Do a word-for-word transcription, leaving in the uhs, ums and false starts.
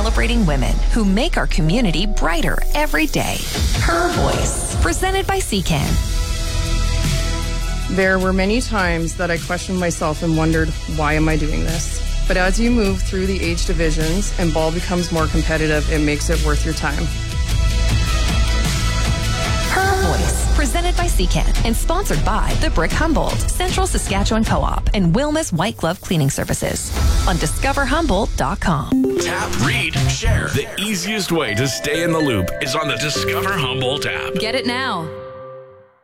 celebrating women who make our community brighter every day. Her Voice, presented by C CAN. There were many times that I questioned myself and wondered, why am I doing this? But as you move through the age divisions and ball becomes more competitive, it makes it worth your time. Her Voice, presented by C CAN and sponsored by the Brick Humboldt, Central Saskatchewan Co-op, and Wilma's White Glove Cleaning Services on discover humboldt dot com. Tap, read, share. The easiest way to stay in the loop is on the Discover Humboldt app. Get it now.